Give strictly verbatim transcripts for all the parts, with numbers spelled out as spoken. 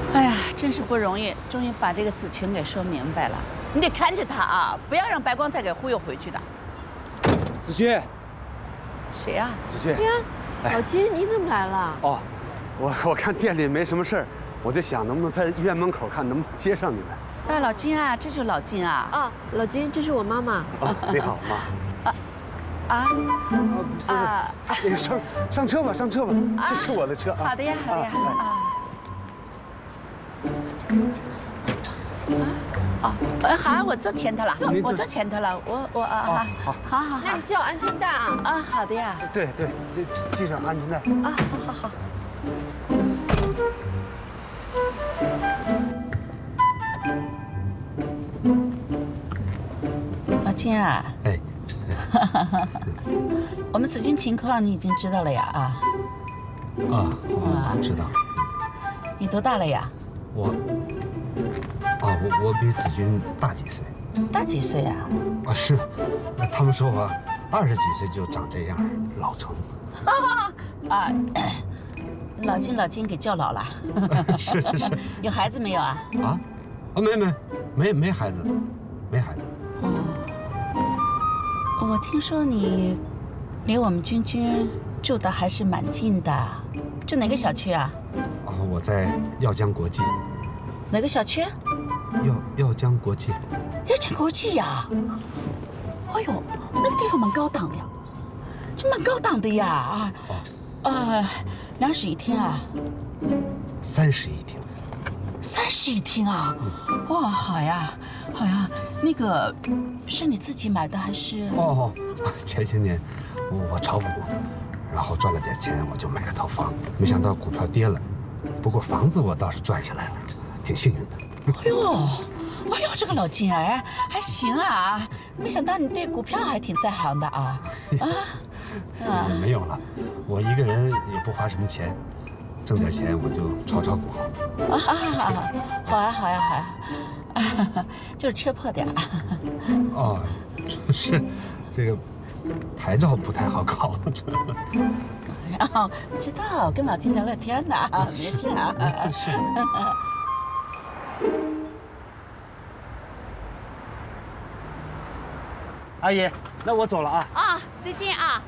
哎呀，真是不容易，终于把这个子群给说明白了。你得看着他啊，不要让白光再给忽悠回去的。 子君， 谁呀？ 子君。 呀，老金，你怎么来了？ 哦，我我看店里没什么事儿，我就想能不能在医院门口看能不能接上你们。 哎，老金啊，这就是老金啊。 啊，老金，这是我妈妈。 啊，你好，妈。 啊啊啊！那个上上车吧，上车吧，这是我的车啊。 好的呀，好的呀。啊。啊，哦，好，我坐前头了，我坐前头了，我我啊，好，好，好，好， 那你系好安全带啊。 啊，好的呀。 对对，系上安全带。 啊，好好好。老金啊。哎。我们子君情况你已经知道了呀？啊。 啊，我知道。 你多大了呀？ 我。啊，我我比子君大几岁。 大几岁呀？ 啊，是，他们说我二十几岁就长这样，老成。 啊啊！老金老金给叫老了。 是是是。 有孩子没有啊？ 啊？啊，没没没没孩子，没孩子。 哦。我听说你离我们君君住的还是蛮近的，住哪个小区啊？ 啊，我在耀江国际。 哪个小区？ 耀耀江国际。 耀江国际呀！哎呦，那个地方蛮高档的呀，这蛮高档的呀啊！哦。啊，两室一厅啊？ 三室一厅。 三室一厅啊！哇，好呀，好呀。那个是你自己买的还是？ 哦，前些年我我炒股，然后赚了点钱，我就买了套房，没想到股票跌了，不过房子我倒是赚下来了，挺幸运的。 哎呦，哎呦，这个老金哎，还行啊！没想到你对股票还挺在行的啊！ 啊，没有了，我一个人也不花什么钱，挣点钱我就炒炒股。 啊，好呀，好呀，好呀，就是车破点。 哦，是，这个牌照不太好考。 哦，知道，跟老金聊聊天呢，没事啊。 是。 阿姨，那我走了啊。 啊，再见啊。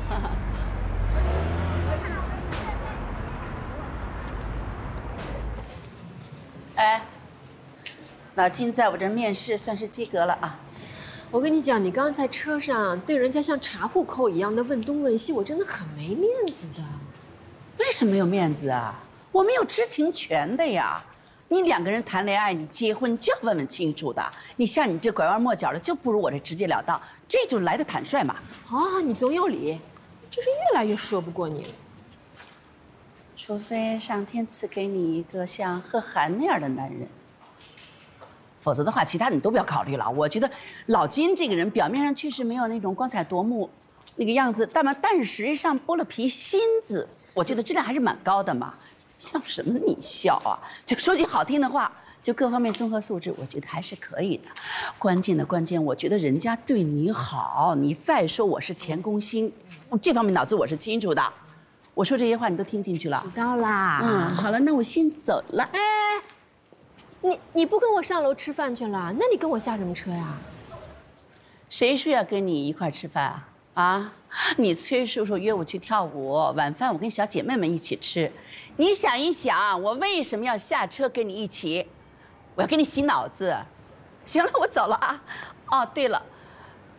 哎，老金在我这面试算是及格了啊。 我跟你讲，你刚刚在车上对人家像查户口一样的问东问西，我真的很没面子的。 为什么没有面子啊？我们有知情权的呀。你两个人谈恋爱，你结婚就要问问清楚的。你像你这拐弯抹角的，就不如我这直截了当，这就来的坦率嘛。 啊，你总有理，就是越来越说不过你了。 除非上天赐给你一个像贺涵那样的男人，否则的话，其他你都不要考虑了。我觉得老金这个人表面上确实没有那种光彩夺目那个样子，但嘛，但是实际上剥了皮，心子我觉得质量还是蛮高的嘛。笑什么你笑啊？就说句好听的话，就各方面综合素质，我觉得还是可以的。关键的关键，我觉得人家对你好，你再说我是前功心，这方面脑子我是清楚的。我说这些话你都听进去了？ 知道啦。 嗯，好了，那我先走了。 哎，你你不跟我上楼吃饭去了？那你跟我下什么车呀？ 谁说要跟你一块吃饭啊？啊，你崔叔叔约我去跳舞，晚饭我跟小姐妹们一起吃。你想一想，我为什么要下车跟你一起？我要给你洗脑子。行了，我走了啊。哦，对了，